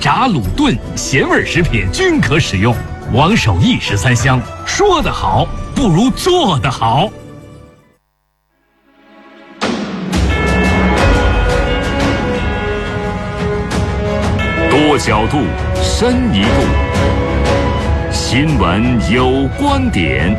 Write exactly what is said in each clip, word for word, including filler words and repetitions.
炸、卤、炖、咸味食品均可使用。王守义十三香，说得好不如做得好。 多角度，深一步。新闻有观点。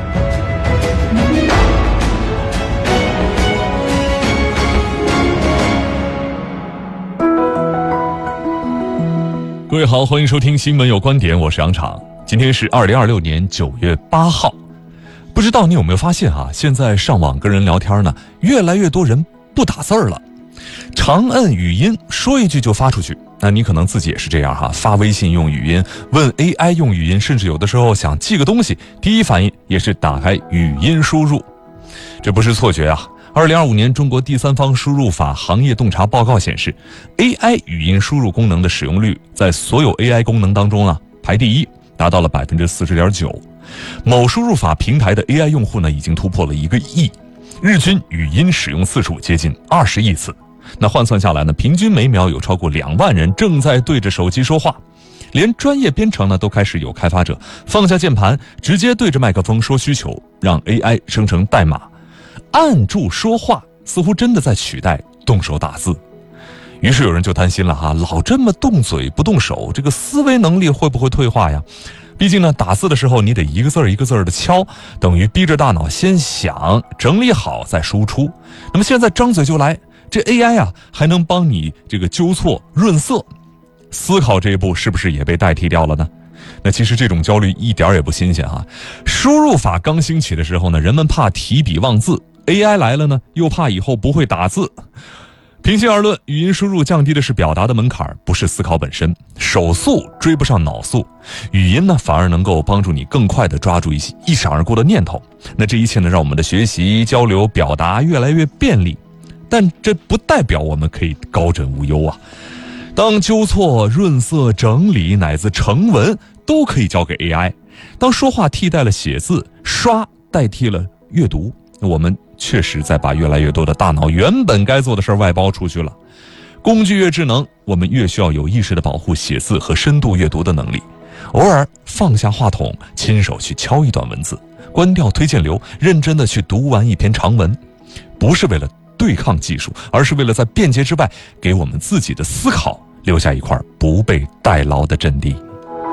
各位好，欢迎收听新闻有观点，我是杨昶。今天是二零二六年九月八号。不知道你有没有发现啊，现在上网跟人聊天呢，越来越多人不打字儿了，长摁语音说一句就发出去。那你可能自己也是这样哈，发微信用语音，问 A I 用语音，甚至有的时候想记个东西，第一反应也是打开语音输入。这不是错觉啊。二零二五年中国第三方输入法行业洞察报告显示， A I 语音输入功能的使用率在所有 A I 功能当中啊排第一，达到了 百分之四十点九。 某输入法平台的 A I 用户呢已经突破了一个亿，日均语音使用次数接近二十亿次。那换算下来呢，平均每秒有超过两万人正在对着手机说话。连专业编程呢都开始有开发者放下键盘，直接对着麦克风说需求，让 A I 生成代码。按住说话似乎真的在取代动手打字。于是有人就担心了哈，老这么动嘴不动手，这个思维能力会不会退化呀？毕竟呢，打字的时候你得一个字一个字的敲，等于逼着大脑先想整理好再输出。那么现在张嘴就来，这 A I 啊还能帮你这个纠错润色，思考这一步是不是也被代替掉了呢？那其实这种焦虑一点也不新鲜哈。输入法刚兴起的时候呢，人们怕提笔忘字， A I 来了呢，又怕以后不会打字。平心而论，语音输入降低的是表达的门槛，不是思考本身。手速追不上脑速，语音呢反而能够帮助你更快地抓住一些一闪而过的念头。那这一切呢，让我们的学习、交流、表达越来越便利，但这不代表我们可以高枕无忧啊。当纠错、润色、整理乃至成文都可以交给 A I， 当说话替代了写字，刷代替了阅读，我们确实在把越来越多的大脑原本该做的事外包出去了。工具越智能，我们越需要有意识地保护写字和深度阅读的能力。偶尔放下话筒，亲手去敲一段文字，关掉推荐流，认真地去读完一篇长文，不是为了对抗技术，而是为了在便捷之外给我们自己的思考留下一块不被代劳的阵地。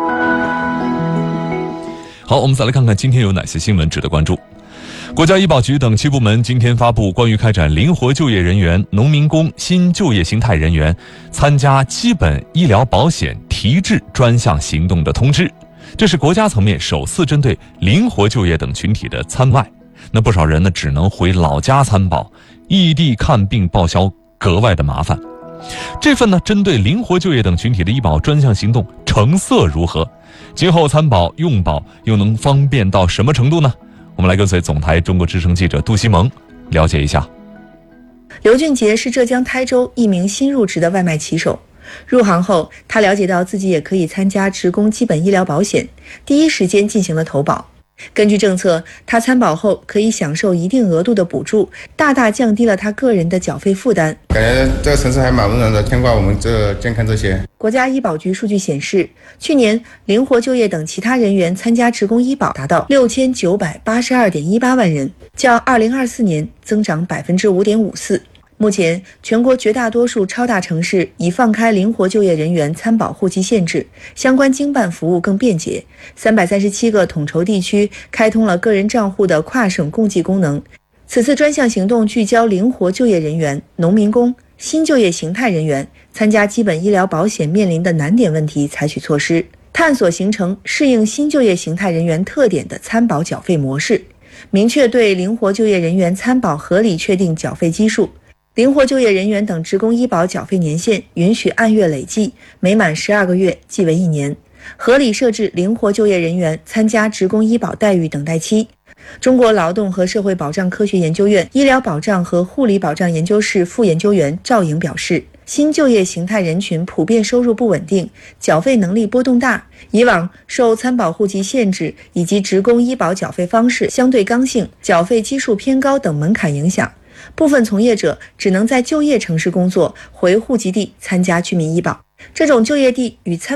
好，我们再来看看今天有哪些新闻值得关注。国家医保局等七部门今天发布关于开展灵活就业人员、农民工、新就业形态人员参加基本医疗保险提质专项行动的通知。这是国家层面首次针对灵活就业等群体的参外。那不少人呢只能回老家参保，异地看病报销格外的麻烦。这份呢针对灵活就业等群体的医保专项行动成色如何？今后参保用保又能方便到什么程度呢？我们来跟随总台中国之声记者杜西蒙了解一下。 刘俊杰是浙江台州一名新入职的外卖骑手。入行后，他了解到自己也可以参加职工基本医疗保险，第一时间进行了投保。根据政策，他参保后可以享受一定额度的补助，大大降低了他个人的缴费负担。 感觉这个城市还蛮温柔的，牵挂我们这健康这些。 国家医保局数据显示，去年灵活就业等其他人员参加职工医保达到六千九百八十二点一八万人，较二零二四年增长百分之五点五四。目前，全国绝大多数超大城市已放开灵活就业人员参保户籍限制，相关经办服务更便捷。三百三十七个统筹地区开通了个人账户的跨省共济功能。此次专项行动聚焦灵活就业人员、农民工、新就业形态人员参加基本医疗保险面临的难点问题，采取措施，探索形成适应新就业形态人员特点的参保缴费模式，明确对灵活就业人员参保合理确定缴费基数。灵活就业人员等职工医保缴费年限允许按月累计，每满十二个月即为一年，合理设置灵活就业人员参加职工医保待遇等待期。中国劳动和社会保障科学研究院医疗保障和护理保障研究室副研究员赵颖表示，新就业形态人群普遍收入不稳定，缴费能力波动大，以往受参保户籍限制以及职工医保缴费方式相对刚性、缴费基数偏高等门槛影响，部分从业者只能在就业城市工作，回户籍地参加居民医保。这种就业地与参